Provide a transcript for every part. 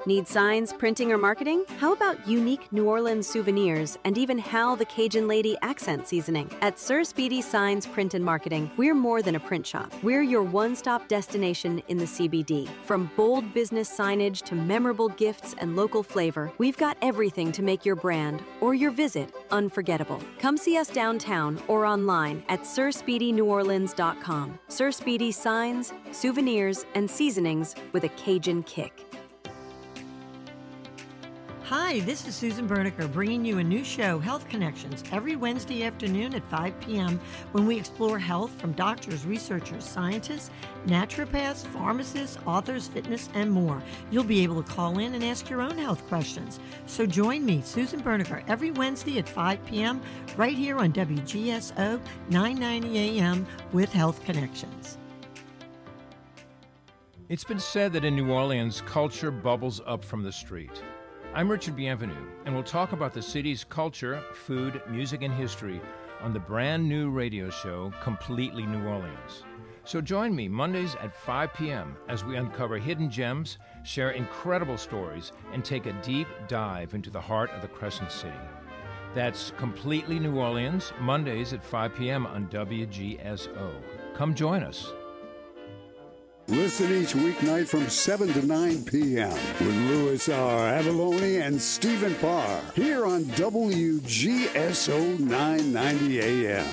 Need signs, printing, or marketing? How about unique New Orleans souvenirs and even Hal the Cajun Lady accent seasoning? At Sir Speedy Signs Print and Marketing, we're more than a print shop. We're your one-stop destination in the CBD. From bold business signage to memorable gifts and local flavor, we've got everything to make your brand or your visit unforgettable. Come see us downtown or online at SirSpeedyNewOrleans.com. Sir Speedy Signs, souvenirs, and seasonings with a Cajun kick. Hi, this is Susan Berniker bringing you a new show, Health Connections, every Wednesday afternoon at 5 p.m. when we explore health from doctors, researchers, scientists, naturopaths, pharmacists, authors, fitness, and more. You'll be able to call in and ask your own health questions. So join me, Susan Berniker, every Wednesday at 5 p.m. right here on WGSO 990 AM with Health Connections. It's been said that in New Orleans, culture bubbles up from the street. I'm Richard Bienvenu, and we'll talk about the city's culture, food, music, and history on the brand new radio show, Completely New Orleans. So join me Mondays at 5 p.m. as we uncover hidden gems, share incredible stories, and take a deep dive into the heart of the Crescent City. That's Completely New Orleans, Mondays at 5 p.m. on WGSO. Come join us. Listen each weeknight from 7 to 9 p.m. with Louis R. Avalone and Stephen Parr here on WGSO 990 AM.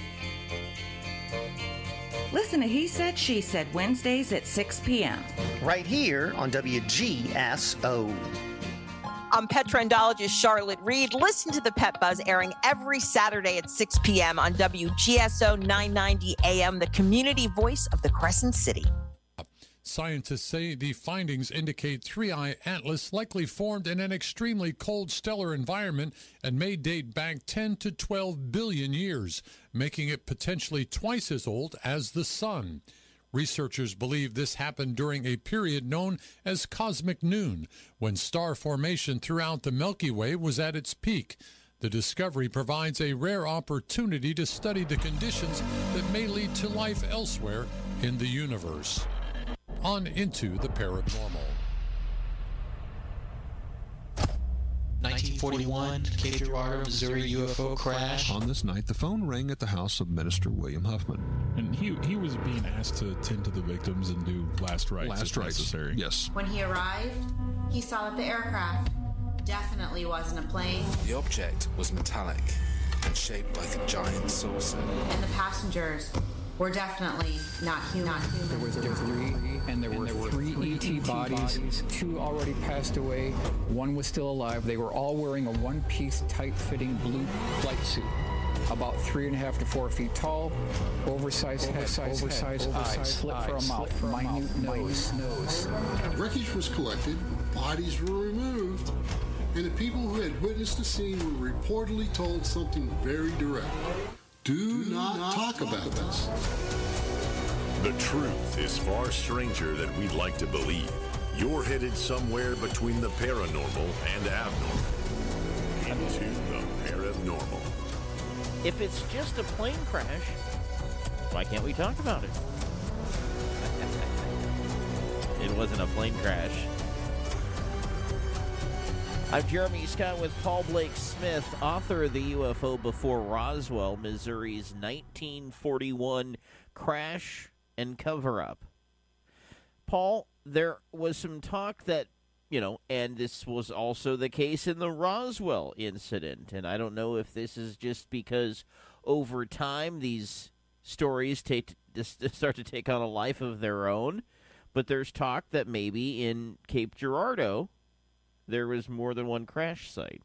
Listen to He Said, She Said Wednesdays at 6 p.m. right here on WGSO. I'm petrendologist Charlotte Reed. Listen to the Pet Buzz airing every Saturday at 6 p.m. on WGSO 990 AM, the community voice of the Crescent City. Scientists say the findings indicate Three-Eye Atlas likely formed in an extremely cold stellar environment and may date back 10 to 12 billion years, making it potentially twice as old as the Sun. Researchers believe this happened during a period known as cosmic noon, when star formation throughout the Milky Way was at its peak. The discovery provides a rare opportunity to study the conditions that may lead to life elsewhere in the universe. On into the paranormal. 1941, Cape Girardeau, Missouri UFO crash. On this night, the phone rang at the house of Minister William Huffman. And he was being asked to tend to the victims and do last rites if necessary. Yes. When he arrived, he saw that the aircraft definitely wasn't a plane. The object was metallic and shaped like a giant saucer. And the passengers were definitely not human. There were three ET bodies. Two already passed away. One was still alive. They were all wearing a one-piece, tight-fitting blue flight suit. About 3.5 to 4 feet tall, oversized eyes, slit for a mouth, minute nose. Wreckage was collected, bodies were removed, and the people who had witnessed the scene were reportedly told something very direct. Do not talk about this. The truth is far stranger than we'd like to believe. You're headed somewhere between the paranormal and abnormal. Into the paranormal. If it's just a plane crash, why can't we talk about it? It wasn't a plane crash. I'm Jeremy Scott with Paul Blake Smith, author of the UFO Before Roswell, Missouri's 1941 crash and cover-up. Paul, there was some talk that, and this was also the case in the Roswell incident, and I don't know if this is just because over time these stories start to take on a life of their own, but there's talk that maybe in Cape Girardeau, there was more than one crash site.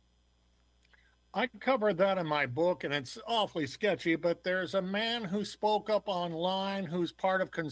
I covered that in my book, and it's awfully sketchy, but there's a man who spoke up online who's part of